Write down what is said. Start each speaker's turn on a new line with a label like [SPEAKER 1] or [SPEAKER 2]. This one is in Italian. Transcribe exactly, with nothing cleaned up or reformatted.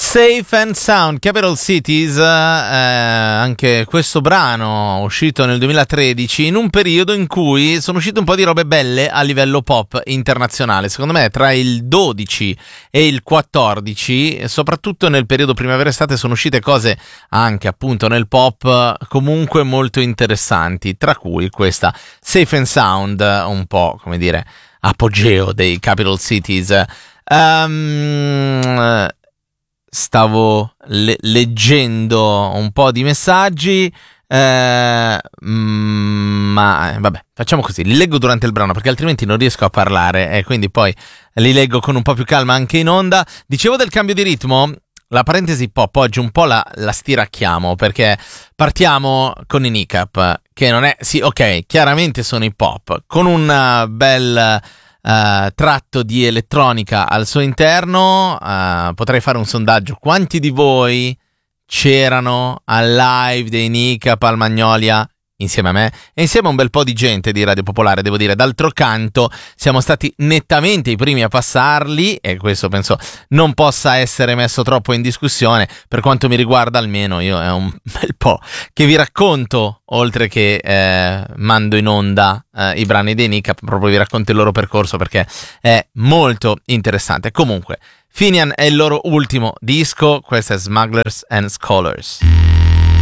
[SPEAKER 1] Safe and Sound, Capital Cities, eh, anche questo brano uscito nel duemilatredici, in un periodo in cui sono uscite un po' di robe belle a livello pop internazionale. Secondo me tra il dodici e il quattordici, soprattutto nel periodo primavera-estate, sono uscite cose anche appunto nel pop comunque molto interessanti, tra cui questa Safe and Sound, un po' come dire apogeo dei Capital Cities. Um, Stavo le- leggendo un po' di messaggi, eh, mm, ma eh, vabbè, facciamo così, li leggo durante il brano perché altrimenti non riesco a parlare e quindi poi li leggo con un po' più calma anche in onda. Dicevo del cambio di ritmo, la parentesi pop oggi un po' la, la stiracchiamo perché partiamo con i Kneecap, che non è, sì ok, chiaramente sono hip hop, con un bel... Uh, tratto di elettronica al suo interno. Uh, potrei fare un sondaggio: quanti di voi c'erano al live dei Kneecap al Magnolia insieme a me e insieme a un bel po' di gente di Radio Popolare? Devo dire, d'altro canto siamo stati nettamente i primi a passarli e questo penso non possa essere messo troppo in discussione. Per quanto mi riguarda, almeno io è un bel po' che vi racconto, oltre che eh, mando in onda eh, i brani dei Kneecap, proprio vi racconto il loro percorso perché è molto interessante. Comunque, Finian è il loro ultimo disco, questo è Smugglers and Scholars.